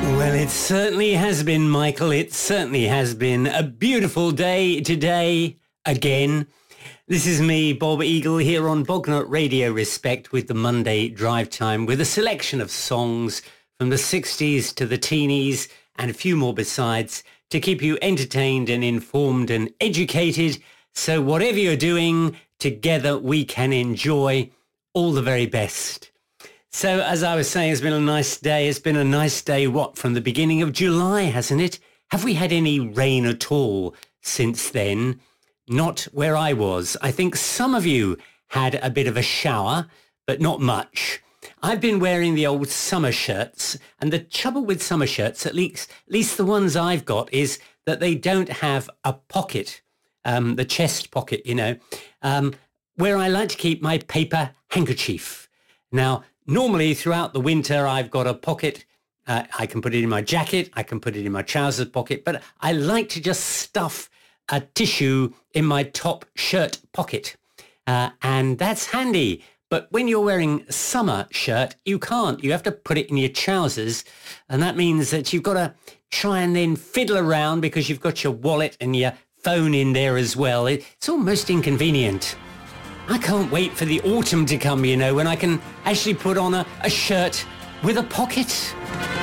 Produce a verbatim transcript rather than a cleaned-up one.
Well, it certainly has been, Michael. It certainly has been a beautiful day today again. This is me, Bob Eagle, here on Bognut Radio Respect with the Monday Drive Time, with a selection of songs from the sixties to the teenies and a few more besides to keep you entertained and informed and educated. So whatever you're doing, together we can enjoy all the very best. So, as I was saying, it's been a nice day. It's been a nice day, what, from the beginning of July, hasn't it? Have we had any rain at all since then? Not where I was. I think some of you had a bit of a shower, but not much. I've been wearing the old summer shirts, and the trouble with summer shirts, at least, at least the ones I've got, is that they don't have a pocket, um, the chest pocket, you know, um, where I like to keep my paper handkerchief. Now, normally, throughout the winter, I've got a pocket. Uh, I can put it in my jacket. I can put it in my trousers pocket. But I like to just stuff a tissue in my top shirt pocket. Uh, and that's handy. But when you're wearing a summer shirt, you can't. You have to put it in your trousers. And that means that you've got to try and then fiddle around because you've got your wallet and your phone in there as well. It's almost inconvenient. I can't wait for the autumn to come, you know, when I can actually put on a, a shirt with a pocket.